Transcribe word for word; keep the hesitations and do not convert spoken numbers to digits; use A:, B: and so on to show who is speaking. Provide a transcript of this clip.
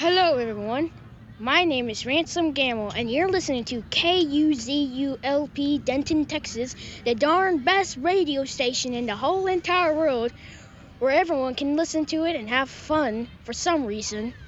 A: Hello, everyone. My name is Ransom Gamble, and you're listening to K U Z U L P Denton, Texas, the darn best radio station in the whole entire world, where everyone can listen to it and have fun for some reason.